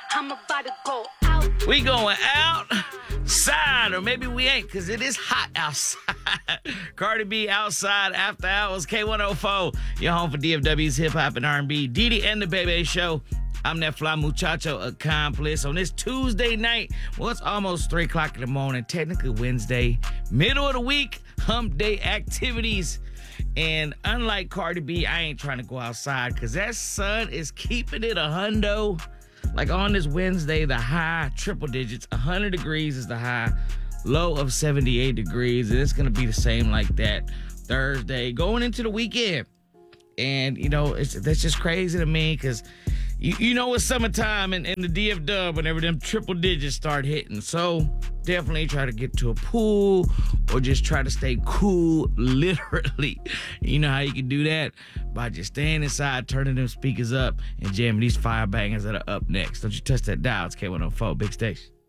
I'm about to go out. We going outside, or maybe we ain't, because it is hot outside. Cardi B outside after hours, K104. Your home for DFW's hip hop and R&B. Didi and the Bebe Show. I'm that fly muchacho accomplice on this Tuesday night. Well, it's almost 3 o'clock in the morning, technically Wednesday, middle of the week, hump day activities. And unlike Cardi B, I ain't trying to go outside because that sun is keeping it a hundo. Like on this Wednesday, the high, triple digits, 100 degrees is the high, low of 78 degrees. And it's going to be the same like that Thursday going into the weekend. And, you know, that's just crazy to me because you know it's summertime in the DFW whenever them triple digits start hitting. So definitely try to get to a pool or just try to stay cool, literally. You know how you can do that? By just staying inside, turning them speakers up, and jamming these fire bangers that are up next. Don't you touch that dial. It's K104, Big Station.